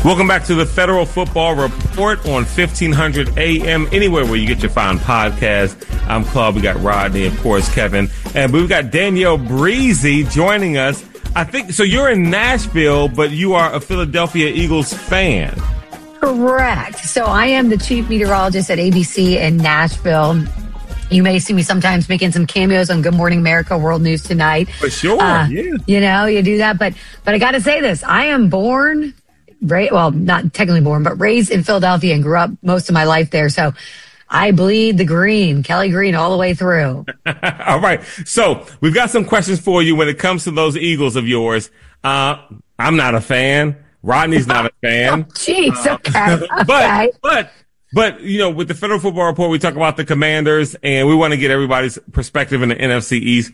Welcome back to the Federal Football Report on 1500 AM, anywhere where you get your fine podcast. I'm Claude. We got Rodney, of course, Kevin. And we've got Danielle Breezy joining us. I think, so you're in Nashville, but you are a Philadelphia Eagles fan. Correct. So I am the chief meteorologist at ABC in Nashville. You may see me sometimes making some cameos on Good Morning America, World News Tonight. For sure, yeah. You know, you do that. But I got to say this. I am not technically born, but raised in Philadelphia and grew up most of my life there. So I bleed the green, Kelly Green, all the way through. All right. So we've got some questions for you when it comes to those Eagles of yours. I'm not a fan. Rodney's not a fan. Jeez, okay. But, you know, with the Federal Football Report, we talk about the Commanders, and we want to get everybody's perspective in the NFC East.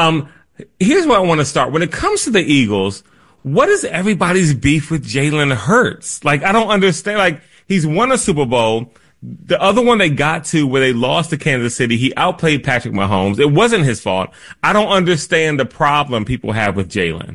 Here's where I want to start. When it comes to the Eagles, what is everybody's beef with Jalen Hurts? Like, I don't understand. Like, he's won a Super Bowl. The other one they got to where they lost to Kansas City, he outplayed Patrick Mahomes. It wasn't his fault. I don't understand the problem people have with Jalen.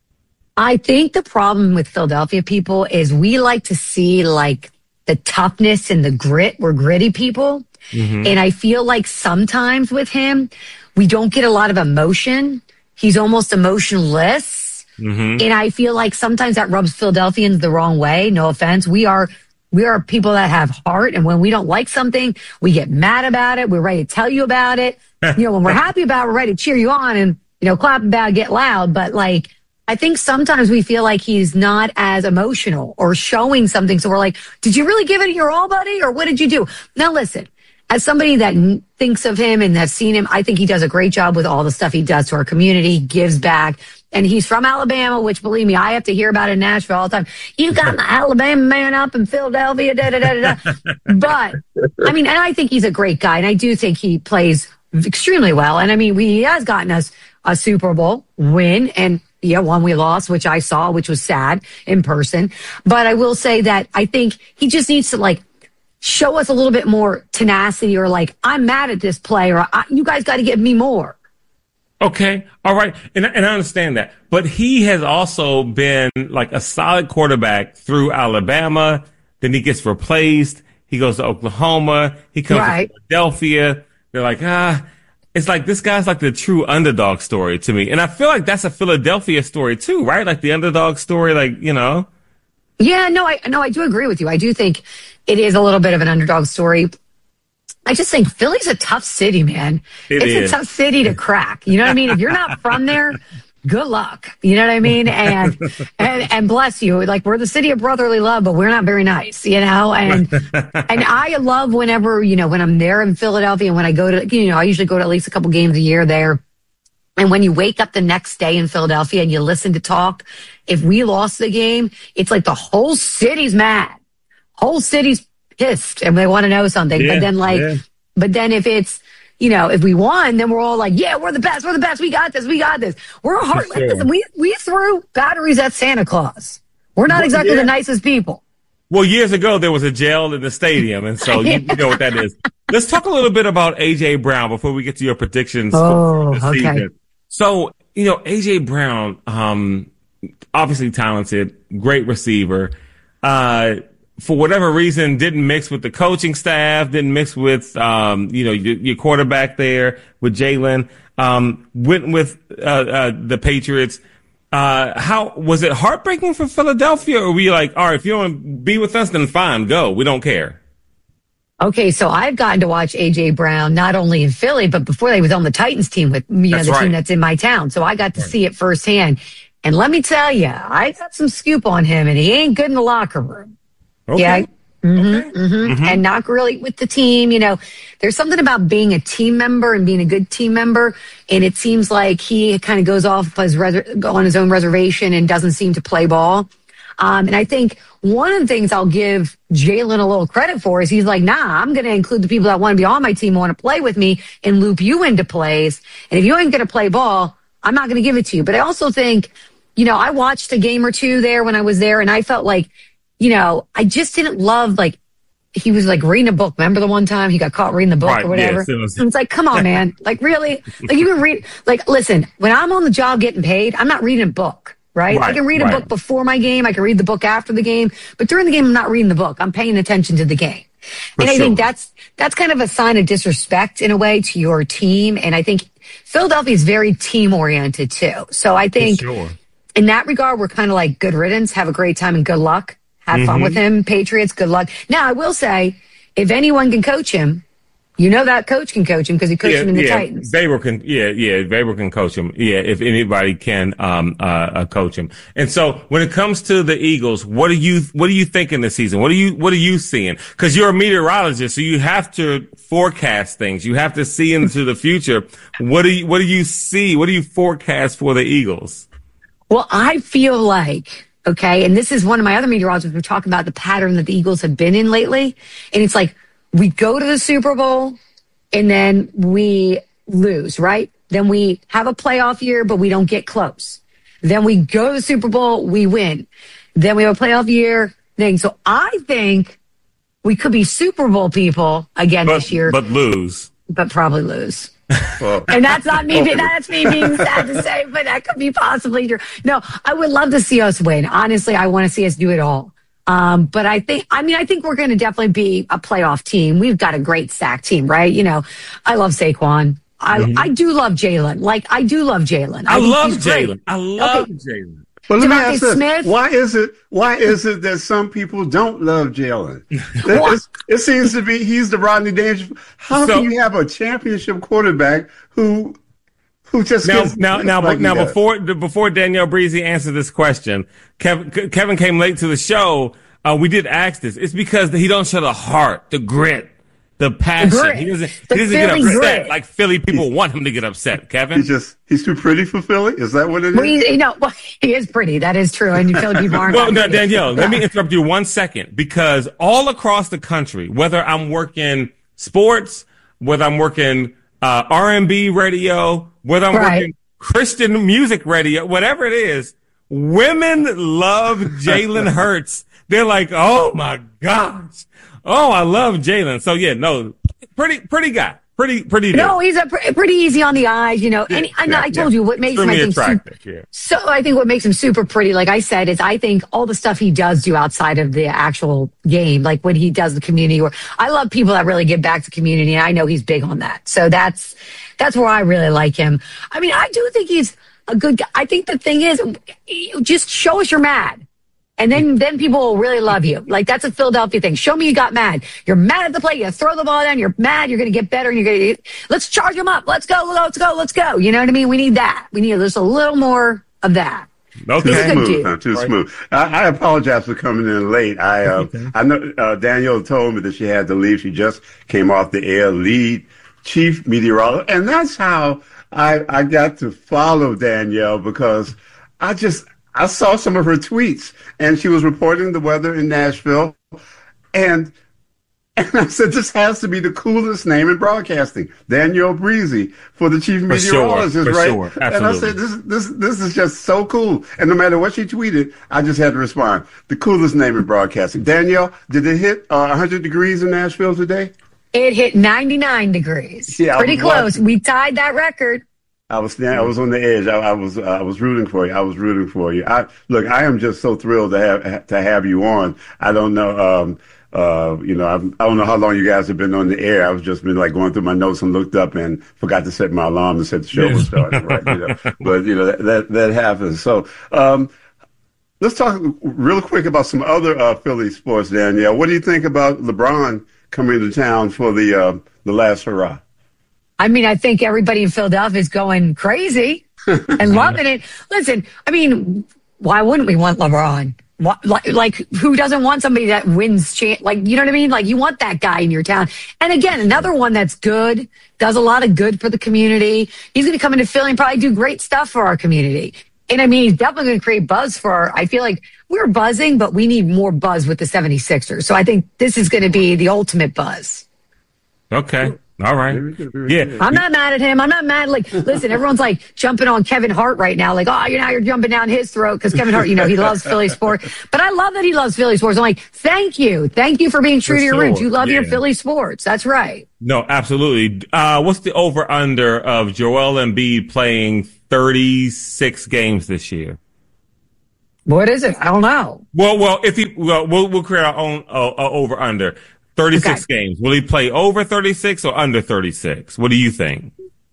I think the problem with Philadelphia people is we like to see, like, the toughness and the grit. We're gritty people. Mm-hmm. And I feel like sometimes with him, we don't get a lot of emotion. He's almost emotionless. Mm-hmm. And I feel like sometimes that rubs Philadelphians the wrong way. No offense. We are people that have heart. And when we don't like something, we get mad about it. We're ready to tell you about it. You know, when we're happy about it, we're ready to cheer you on and, you know, clap about, get loud. But like, I think sometimes we feel like he's not as emotional or showing something. So we're like, did you really give it your all, buddy? Or what did you do? Now, listen, as somebody that thinks of him and has seen him, I think he does a great job with all the stuff he does to our community, gives back. And he's from Alabama, which, believe me, I have to hear about it in Nashville all the time. You got the Alabama man up in Philadelphia, da-da-da-da-da. But, I mean, and I think he's a great guy. And I do think he plays extremely well. And, I mean, he has gotten us a Super Bowl win. And, yeah, one we lost, which I saw, which was sad in person. But I will say that I think he just needs to, like, show us a little bit more tenacity or, like, I'm mad at this play or you guys got to give me more. Okay. All right. And I understand that. But he has also been like a solid quarterback through Alabama. Then he gets replaced. He goes to Oklahoma. He comes to Philadelphia. They're like, it's like this guy's like the true underdog story to me. And I feel like that's a Philadelphia story too, right? Like the underdog story, like, you know. Yeah, no, I do agree with you. I do think it is a little bit of an underdog story. I just think Philly's a tough city, man. It's a tough city to crack. You know what I mean? If you're not from there, good luck. You know what I mean? And bless you. Like, we're the city of brotherly love, but we're not very nice, you know? And I love whenever, you know, when I'm there in Philadelphia and when I go to, you know, I usually go to at least a couple games a year there. And when you wake up the next day in Philadelphia and you listen to talk, if we lost the game, it's like the whole city's mad. Whole city's pissed and they want to know something. Yeah, but then if it's, you know, if we won, then we're all like, yeah, we're the best. We got this. We're hard. Sure. Listen, we threw batteries at Santa Claus. We're not exactly the nicest people. Well, years ago, there was a jail in the stadium. And so you know what that is. Let's talk a little bit about A.J. Brown before we get to your predictions for the season. So, you know, A.J. Brown, obviously talented, great receiver, for whatever reason, didn't mix with the coaching staff, didn't mix with, you know, your quarterback there with Jalen, went with, the Patriots. How was it heartbreaking for Philadelphia or were you like, all right, if you don't want to be with us, then fine, go. We don't care. Okay. So I've gotten to watch AJ Brown, not only in Philly, but before he was on the Titans team with, you know, team that's in my town. So I got to see it firsthand. And let me tell you, I got some scoop on him and he ain't good in the locker room. Okay. Yeah. Mm-hmm. And not really with the team. You know, there's something about being a team member and being a good team member. And it seems like he kind of goes off on his own reservation and doesn't seem to play ball. And I think one of the things I'll give Jalen a little credit for is he's like, nah, I'm going to include the people that want to be on my team, want to play with me and loop you into plays. And if you ain't going to play ball, I'm not going to give it to you. But I also think, you know, I watched a game or two there when I was there and I felt like, you know, I just didn't love, like, he was like reading a book. Remember the one time he got caught reading the book or whatever? Yes, it's like, come on, man. Like, really? Like, you can read, like, listen, when I'm on the job getting paid, I'm not reading a book. right? I can read a book before my game. I can read the book after the game. But during the game, I'm not reading the book. I'm paying attention to the game. And I think that's kind of a sign of disrespect in a way to your team. And I think Philadelphia is very team oriented too. So I think in that regard, we're kind of like good riddance. Have a great time and good luck. Have fun with him. Patriots, good luck. Now, I will say, if anyone can coach him, you know that coach can coach him because he coached him in the Titans. Weber can coach him. Yeah, if anybody can coach him. And so when it comes to the Eagles, what are you thinking this season? What are you seeing? Because you're a meteorologist, so you have to forecast things. You have to see into the future. What do you see? What do you forecast for the Eagles? Well, I feel like, okay, and this is one of my other meteorologists, we're talking about the pattern that the Eagles have been in lately. And it's like, we go to the Super Bowl and then we lose, right? Then we have a playoff year, but we don't get close. Then we go to the Super Bowl, we win. Then we have a playoff year thing. So I think we could be Super Bowl people again this year. But lose. But probably lose. And that's not me. That's me being sad to say, but that could be possibly true. No, I would love to see us win. Honestly, I want to see us do it all. But I think we're going to definitely be a playoff team. We've got a great stack team, right? You know, I love Saquon. I do love Jalen. Like, I do love Jalen. I love Jalen. I love Jalen. Well, let me ask this. Why is it that some people don't love Jalen? It seems to be he's the Rodney Dangerfield. How can you have a championship quarterback who just before Danielle Breezy answered this question, Kevin came late to the show. We did ask this. It's because he don't show the heart, the grit, the passion. He doesn't get upset like Philly people want him to get upset. Kevin, he's too pretty for Philly. Is that what it is? Well, he is pretty. That is true. And Philly people aren't. Well, no, Danielle, let me interrupt you 1 second, because all across the country, whether I'm working sports, whether I'm working R&B radio, whether I'm working Christian music radio, whatever it is, women love Jalen Hurts. They're like, oh my gosh. Oh, I love Jalen. So yeah, no, pretty guy. Pretty good. No, he's pretty easy on the eyes, you know. And I told you what makes him, I think, attractive. So I think what makes him super pretty, like I said, is I think all the stuff he does do outside of the actual game, like when he does the community work. I love people that really give back to community, and I know he's big on that. So that's where I really like him. I mean, I do think he's a good guy. I think the thing is, just show us you're mad. And then people will really love you. Like, that's a Philadelphia thing. Show me you got mad. You're mad at the play. You throw the ball down. You're mad. You're going to get better. And let's charge them up. Let's go. You know what I mean? We need that. We need just a little more of that. Okay. Too smooth. I apologize for coming in late. I know Danielle told me that she had to leave. She just came off the air, lead chief meteorologist. And that's how I got to follow Danielle, because I saw some of her tweets, and she was reporting the weather in Nashville. And I said, this has to be the coolest name in broadcasting, Danielle Breezy, for the chief meteorologist, right? Sure. Absolutely. And I said, this is just so cool. And no matter what she tweeted, I just had to respond. The coolest name in broadcasting. Danielle, did it hit 100 degrees in Nashville today? It hit 99 degrees. Yeah, pretty close. We tied that record. I was on the edge. I was rooting for you. I am just so thrilled to have you on. I don't know, I don't know how long you guys have been on the air. I've just been like going through my notes and looked up and forgot to set my alarm and said the show was starting. Right? But that happens. So let's talk real quick about some other Philly sports, Danielle. What do you think about LeBron coming to town for the last hurrah? I mean, I think everybody in Philadelphia is going crazy and loving it. Listen, I mean, why wouldn't we want LeBron? Like, who doesn't want somebody that wins? Like, you know what I mean? Like, you want that guy in your town. And again, another one that's good, does a lot of good for the community. He's going to come into Philly and probably do great stuff for our community. And I mean, he's definitely going to create buzz I feel like we're buzzing, but we need more buzz with the 76ers. So I think this is going to be the ultimate buzz. Okay. All right. Yeah. I'm not mad at him. I'm not mad. Like, listen, everyone's like jumping on Kevin Hart right now. Like, oh, you're jumping down his throat because Kevin Hart, he loves Philly sports. But I love that he loves Philly sports. I'm like, thank you. Thank you for being true to your roots. You love your Philly sports. That's right. No, absolutely. What's the over under of Joel Embiid playing 36 games this year? What is it? I don't know. Well, if he, we'll create our own over under 36 games. Will he play over 36 or under 36? What do you think?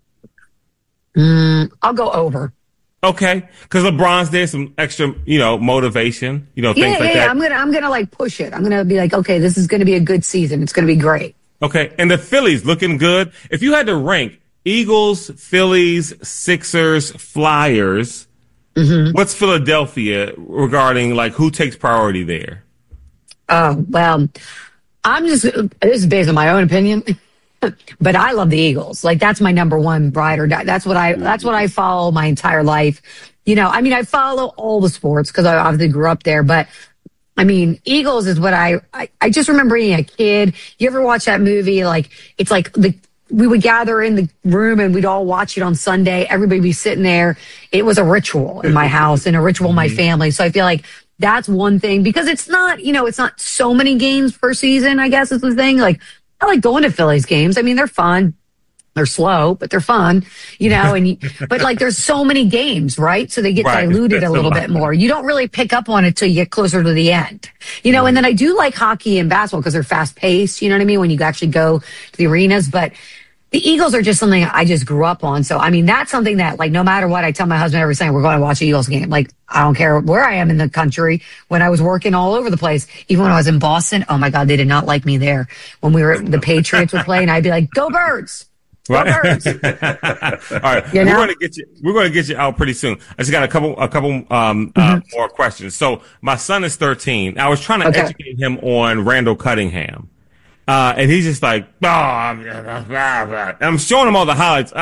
I'll go over. Okay, because LeBron's there, some extra, motivation, things like that. I'm gonna like push it. I'm gonna be like, okay, this is gonna be a good season. It's gonna be great. Okay, and the Phillies looking good. If you had to rank Eagles, Phillies, Sixers, Flyers, what's Philadelphia regarding like who takes priority there? Oh well, this is based on my own opinion. But I love the Eagles. Like that's my number one ride or die. That's what I follow my entire life. I follow all the sports because I obviously grew up there. But I mean, Eagles is what I just remember being a kid. You ever watch that movie? Like it's like we would gather in the room and we'd all watch it on Sunday. Everybody would be sitting there. It was a ritual in my house and a ritual in my family. So I feel like that's one thing because it's not, it's not so many games per season, I guess is the thing. Like, I like going to Phillies games. I mean, they're fun. They're slow, but they're fun, but like there's so many games, right? So they get diluted a little bit more. You don't really pick up on it till you get closer to the end, and then I do like hockey and basketball because they're fast paced. You know what I mean? When you actually go to the arenas, but the Eagles are just something I just grew up on. So, I mean, that's something that like, no matter what, I tell my husband every Sunday, we're going to watch an Eagles game. Like, I don't care where I am in the country. When I was working all over the place, even when I was in Boston, oh my God, they did not like me there. When the Patriots were playing, I'd be like, go Birds. Go Birds. All right. We're going to get you out pretty soon. I just got a couple more questions. So my son is 13. I was trying to educate him on Randall Cunningham. And he's just like, I'm showing him all the highlights.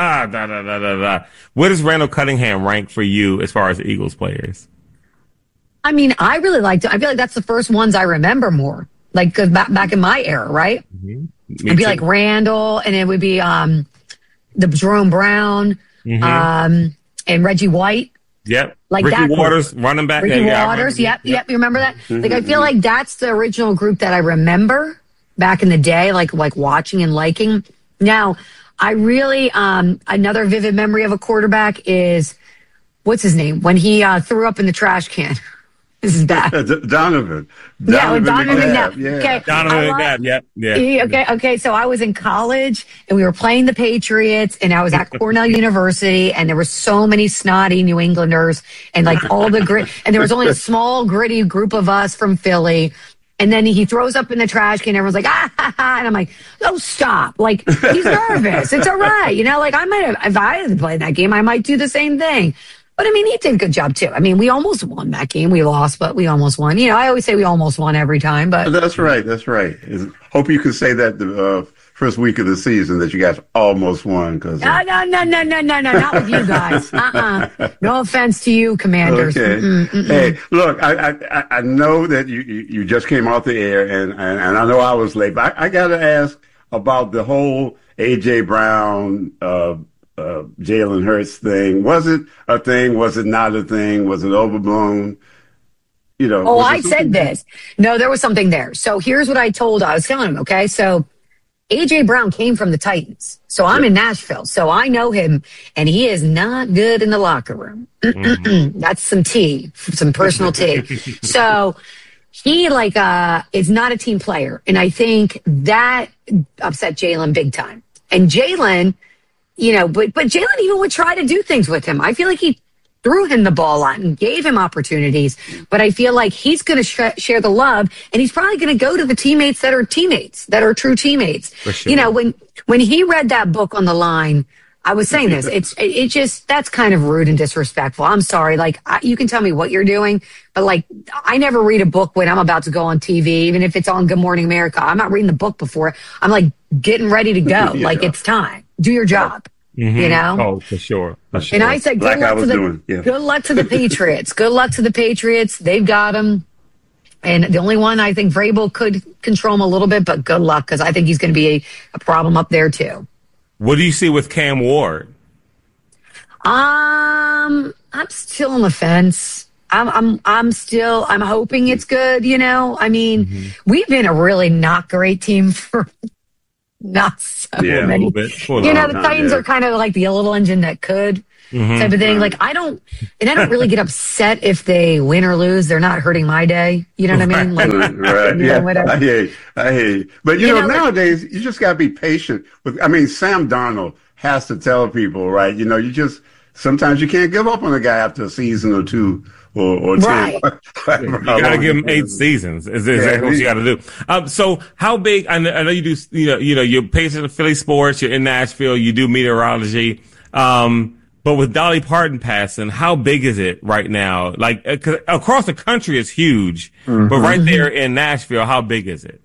Where does Randall Cunningham rank for you as far as the Eagles players? I mean, I really liked it. I feel like that's the first ones I remember more. Like, cause back in my era, right? Mm-hmm. It'd be like Randall, and it would be, the Jerome Brown, and Reggie White. Yep. Like Ricky that Waters, running back. Ricky Waters. Yep. You remember that? Like, I feel like that's the original group that I remember back in the day, like watching and liking. Now, I really, another vivid memory of a quarterback is, what's his name? When he threw up in the trash can. This is bad. Donovan. Donovan McNabb. Yeah. Okay. Donovan McNabb. Yeah. Okay. So I was in college and we were playing the Patriots and I was at Cornell University and there were so many snotty New Englanders and like all the grit. And there was only a small gritty group of us from Philly. And then he throws up in the trash can. Everyone's like, ah, ha, ha. And I'm like, oh, stop. Like, he's nervous. It's all right. Like I might have, if I had played that game, I might do the same thing. But I mean, he did a good job too. I mean, we almost won that game. We lost, but we almost won. I always say we almost won every time, but. That's right. Hope you can say that the first week of the season that you guys almost won. No, not with you guys. No offense to you, Commanders. Okay. Hey, look, I know that you just came off the air and I know I was late, but I got to ask about the whole A.J. Brown, Jalen Hurts thing. Was it a thing? Was it not a thing? Was it overblown? I said this. No, there was something there. So here's what I was telling him. Okay. So A.J. Brown came from the Titans. So I'm in Nashville. So I know him and he is not good in the locker room. That's some tea, some personal tea. So he is not a team player. And I think that upset Jalen big time. And Jalen, but Jalen even would try to do things with him. I feel like he threw him the ball a lot and gave him opportunities. But I feel like he's going to share the love, and he's probably going to go to the teammates that are true teammates. For sure. When he read that book on the line, I was saying this. It just that's kind of rude and disrespectful. I'm sorry. You can tell me what you're doing, but I never read a book when I'm about to go on TV, even if it's on Good Morning America. I'm not reading the book before. I'm getting ready to go. Yeah. It's time. Do your job. Oh, for sure. And I said, good luck to the Patriots. Good luck to the Patriots. They've got him. And the only one I think Vrabel could control him a little bit, but good luck because I think he's going to be a problem up there too. What do you see with Cam Ward? I'm still on the fence. I'm hoping it's good. I mean, we've been a really not great team for not so many. A little bit. The Titans are kind of like the little engine that could. type of thing. Like I don't really get upset if they win or lose. They're not hurting my day. You know what I mean? Like, right. Yeah. I hear you. But you know, nowadays you just got to be patient with, I mean, Sam Darnold has to tell people, right? You know, sometimes you can't give up on a guy after a season or two. Or 10. Right. You got to give him 8 seasons. Is exactly what you got to do. So how big? I know you do. You're patient of Philly sports. You're in Nashville. You do meteorology. But with Dolly Parton passing, how big is it right now? Like across the country, it's huge. But right there in Nashville, how big is it?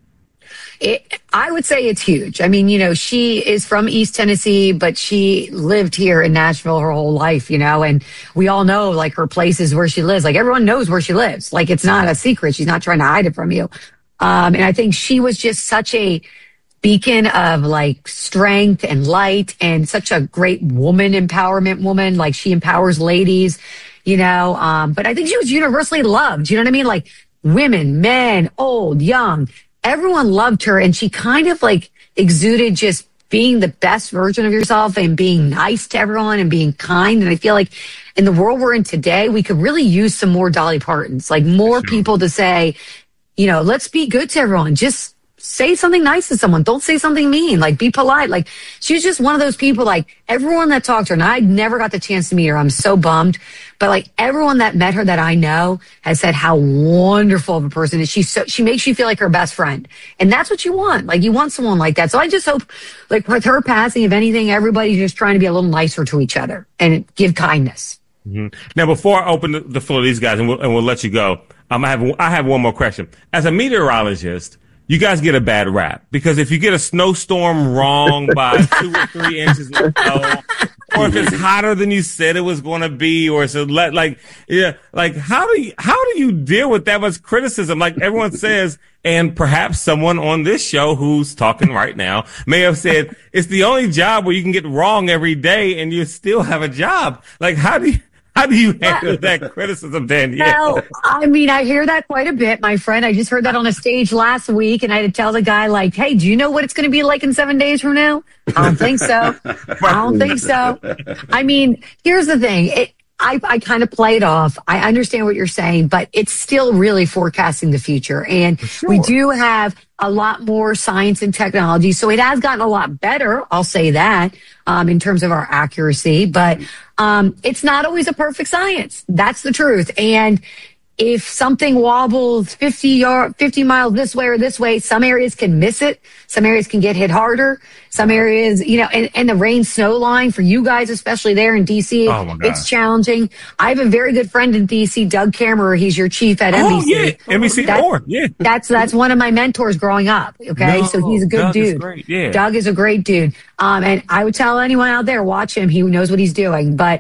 I would say it's huge. I mean, you know, she is from East Tennessee, but she lived here in Nashville her whole life, you know, and we all know like her places where she lives. Like everyone knows where she lives. Like it's not a secret. She's not trying to hide it from you. And I think she was just such a beacon of like strength and light and such a great empowerment woman. Like she empowers ladies, you know, but I think she was universally loved. You know what I mean? Like women, men, old, young. Everyone loved her, and she kind of like exuded just being the best version of yourself and being nice to everyone and being kind. And I feel like in the world we're in today, we could really use some more Dolly Partons, like more people to say, you know, let's be good to everyone. Just say something nice to someone. Don't say something mean. Like be polite. Like she was just one of those people, like everyone that talked to her, and I never got the chance to meet her. I'm so bummed. But like everyone that met her that I know has said how wonderful of a person is. She makes you feel like her best friend. And that's what you want. Like you want someone like that. So I just hope like with her passing, if anything, everybody's just trying to be a little nicer to each other and give kindness. Now, before I open the floor to these guys and we'll let you go, I have one more question. As a meteorologist, you guys get a bad rap because if you get a snowstorm wrong by 2 or 3 inches of snow, or if it's hotter than you said it was going to be, or it's how do you deal with that much criticism? Like everyone says, and perhaps someone on this show who's talking right now may have said it's the only job where you can get wrong every day and you still have a job. Like how do you handle that criticism, Danielle? Well, I mean, I hear that quite a bit, my friend. I just heard that on a stage last week, and I had to tell the guy, like, hey, do you know what it's going to be like in 7 days from now? I don't think so. I don't think so. I mean, here's the thing. I kind of play it off. I understand what you're saying, but it's still really forecasting the future. And we do have a lot more science and technology. So it has gotten a lot better. I'll say that, in terms of our accuracy, but, it's not always a perfect science. That's the truth. And if something wobbles 50 miles this way or this way, some areas can miss it. Some areas can get hit harder. Some areas, you know, and the rain snow line for you guys, especially there in DC, it's challenging. I have a very good friend in DC, Doug Kammerer. He's your chief at NBC. Yeah, NBC4. Yeah. That's one of my mentors growing up. Okay. So he's a good dude. Great. Yeah. Doug is a great dude. And I would tell anyone out there, watch him. He knows what he's doing, but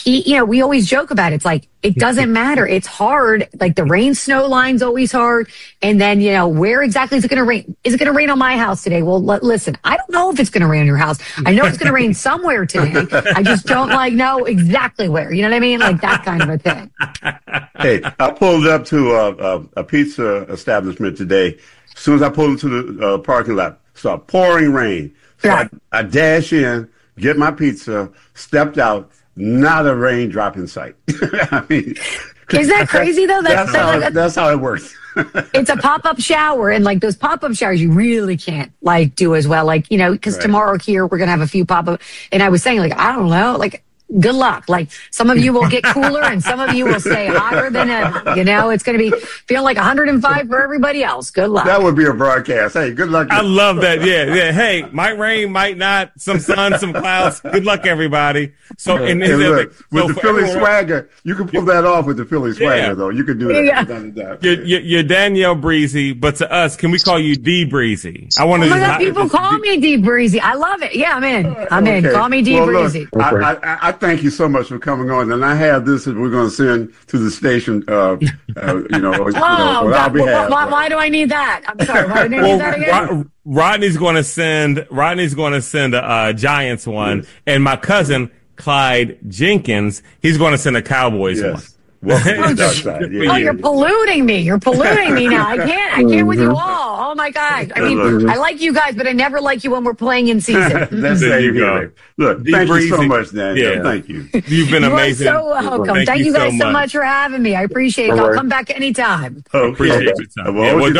we always joke about it. It's like, it doesn't matter. It's hard. Like the rain snow line's always hard. And then, you know, where exactly is it going to rain? Is it going to rain on my house today? Well, listen, I don't know if it's going to rain on your house. I know it's going to rain somewhere today. I just don't know exactly where. You know what I mean? Like that kind of a thing. Hey, I pulled up to a pizza establishment today. As soon as I pulled into the parking lot, started pouring rain. So I dash in, get my pizza, stepped out. Not a raindrop in sight. I mean, is that crazy though? That's how it works. It's a pop-up shower, and like those pop-up showers, you really can't like do as well. Like, you know, because tomorrow here we're gonna have a few pop-up. And I was saying, like, I don't know, like, good luck. Like some of you will get cooler, and some of you will stay hotter than ever. You know, it's gonna be feel like 105 for everybody else. Good luck. That would be a broadcast. Hey, good luck. I love that. Yeah. Hey, might rain, might not. Some sun, some clouds. Good luck, everybody. So, with the Philly swagger, you can pull that off with the Philly swagger, though. You can do that. You're Danielle Breezy, but to us, can we call you D Breezy? I want to. Oh my God, people call me D Breezy. I love it. Yeah, I'm in. Call me D Breezy. Look, I thank you so much for coming on, and I have this that we're going to send to the station. On our behalf. Why do I need that? I'm sorry. Why do I need that again? Rodney's going to send a Giants one, and my cousin Clyde Jenkins, he's going to send a Cowboys one. Well, you're polluting me. You're polluting me now. I can't with you all. Oh Oh my gosh. I mean, I like you guys, but I never like you when we're playing in season. That's there you go. Look, thank you so much, Danielle. Yeah. Thank you. You've been amazing. You're so welcome. Thank you guys so much for having me. I appreciate it. I'll come back anytime. Appreciate your time. Well,